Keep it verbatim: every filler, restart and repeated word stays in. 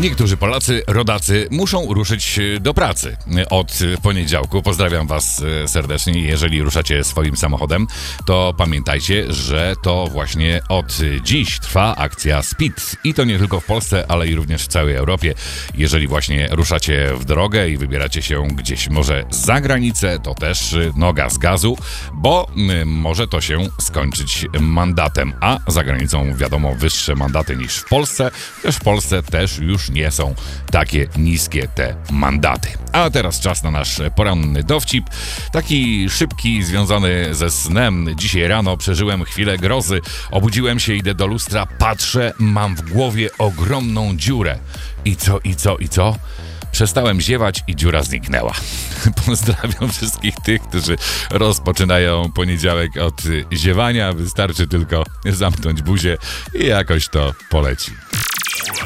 Niektórzy Polacy, rodacy muszą ruszyć do pracy od poniedziałku. Pozdrawiam was serdecznie. Jeżeli ruszacie swoim samochodem, to pamiętajcie, że to właśnie od dziś trwa akcja Speed. I to nie tylko w Polsce, ale i również w całej Europie. Jeżeli właśnie ruszacie w drogę i wybieracie się gdzieś może za granicę, to też noga z gazu, bo może to się skończyć mandatem. A za granicą wiadomo wyższe mandaty niż w Polsce. Też w Polsce też już nie są takie niskie te mandaty. A teraz czas na nasz poranny dowcip. Taki szybki, związany ze snem. Dzisiaj rano przeżyłem chwilę grozy. Obudziłem się, idę do lustra, patrzę, mam w głowie ogromną dziurę. I co, i co, i co? Przestałem ziewać i dziura zniknęła. Pozdrawiam wszystkich tych, którzy rozpoczynają poniedziałek od ziewania. Wystarczy tylko zamknąć buzię i jakoś to poleci.